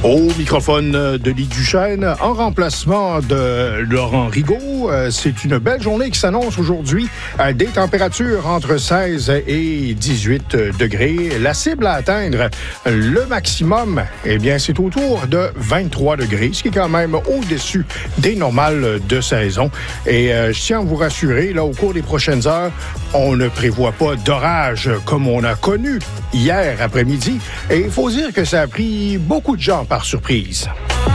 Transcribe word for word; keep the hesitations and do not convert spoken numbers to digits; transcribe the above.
Au microphone de Guy Duchesne, en remplacement de Laurent Rigaud, c'est une belle journée qui s'annonce aujourd'hui. Des températures entre seize et dix-huit degrés. La cible à atteindre, le maximum, eh bien, c'est autour de vingt-trois degrés, ce qui est quand même au-dessus des normales de saison. Et euh, je tiens à vous rassurer, là, au cours des prochaines heures, on ne prévoit pas d'orage comme on a connu hier après-midi. Et il faut dire que ça a pris beaucoup de gens par surprise.